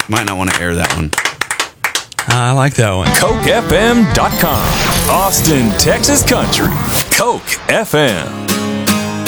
Might not want to air that one. I like that one. CokeFM.com. Austin, Texas Country. Coke FM.